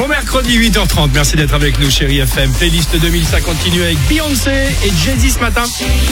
Bon mercredi 8h30, merci d'être avec nous chérie FM. Playlist 2000, ça continue avec Beyoncé et Jay-Z ce matin.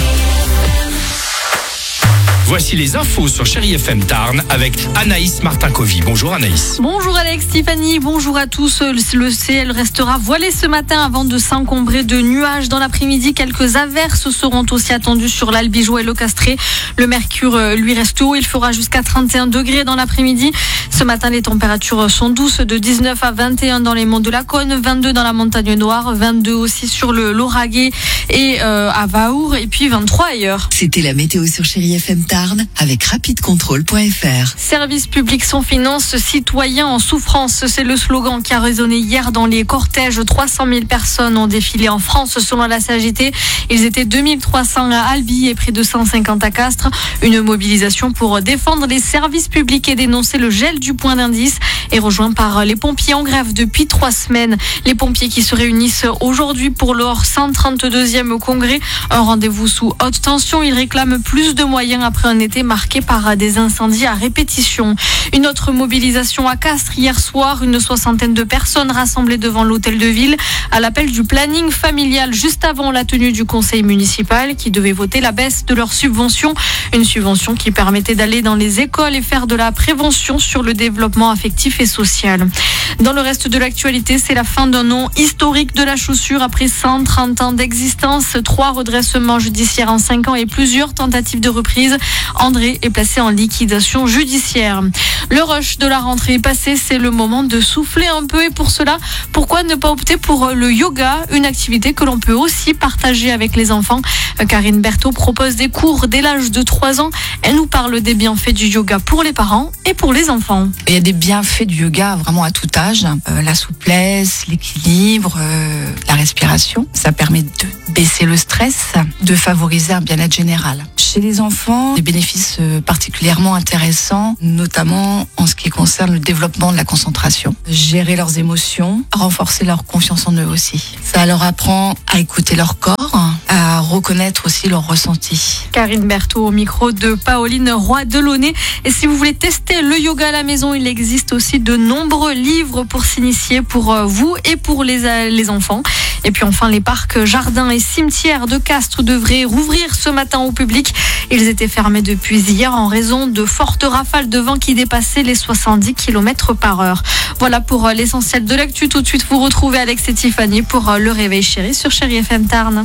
Voici les infos sur Chérie FM Tarn avec Anaïs Martin-Covy. Bonjour Anaïs. Bonjour Alex, Tiffany, bonjour à tous. Le ciel restera voilé ce matin avant de s'encombrer de nuages. Dans l'après-midi, quelques averses seront aussi attendues sur l'Albigeois et le Castré. Le mercure lui reste haut, il fera jusqu'à 31 degrés dans l'après-midi. Ce matin, les températures sont douces de 19 à 21 dans les monts de la Cône, 22 dans la montagne noire, 22 aussi sur le Lauragais et à Vaour et puis 23 ailleurs. C'était la météo sur Chérie FM Tarn avec rapidecontrôle.fr. Service public sans finance, citoyens en souffrance, c'est le slogan qui a résonné hier dans les cortèges. 300 000 personnes ont défilé en France selon la CGT. Ils étaient 2300 à Albi et près de 150 à Castres. Une mobilisation pour défendre les services publics et dénoncer le gel du point d'indice est rejoint par les pompiers en grève depuis 3 semaines. Les pompiers qui se réunissent aujourd'hui pour leur 132e congrès. Un rendez-vous sous haute tension. Ils réclament plus de moyens après un été marqué par des incendies à répétition. Une autre mobilisation à Castres hier soir. Une 60aine de personnes rassemblées devant l'hôtel de ville à l'appel du planning familial juste avant la tenue du conseil municipal qui devait voter la baisse de leur subvention. Une subvention qui permettait d'aller dans les écoles et faire de la prévention sur le développement affectif et social. Dans le reste de l'actualité, c'est la fin d'un nom historique de la chaussure après 130 ans d'existence, 3 redressements judiciaires en 5 ans et plusieurs tentatives de reprise. André est placé en liquidation judiciaire. Le rush de la rentrée est passé, c'est le moment de souffler un peu et pour cela, pourquoi ne pas opter pour le yoga, une activité que l'on peut aussi partager avec les enfants. Karine Berthaud propose des cours dès l'âge de 3 ans. Elle nous parle des bienfaits du yoga pour les parents et pour les enfants. Il y a des bienfaits du yoga vraiment à tout âge, la souplesse, l'équilibre, la respiration. Ça permet de baisser le stress, de favoriser un bien-être général. Chez les enfants, des bénéfices particulièrement intéressants, notamment en ce qui concerne le développement de la concentration, gérer leurs émotions, renforcer leur confiance en eux aussi. Ça leur apprend à écouter leur corps, à reconnaître aussi leurs ressentis. Karine Berthaud au micro de Pauline Roy-Delaunay. Et si vous voulez tester le yoga à la maison, il existe aussi de nombreux livres pour s'initier pour vous et pour les enfants. Et puis enfin, les parcs, jardins et cimetières de Castres devraient rouvrir ce matin au public. Ils étaient fermés depuis hier en raison de fortes rafales de vent qui dépassaient les 70 km/h. Voilà pour l'essentiel de l'actu. Tout de suite, vous retrouvez Alex et Tiffany pour le réveil chéri sur Chérie FM Tarn.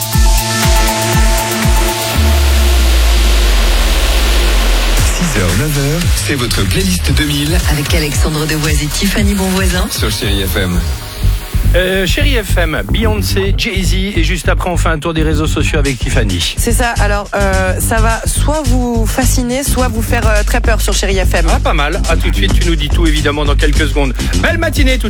6h, 9h, c'est votre playlist 2000 avec Alexandre Devoise et Tiffany Bonvoisin Sur Chérie FM. Chérie FM, Beyoncé, Jay-Z et juste après on fait un tour des réseaux sociaux avec Tiffany. C'est ça, alors ça va soit vous fasciner, soit vous faire très peur sur Chérie FM. Ah, pas mal, à tout de suite, tu nous dis tout évidemment dans quelques secondes. Belle matinée tout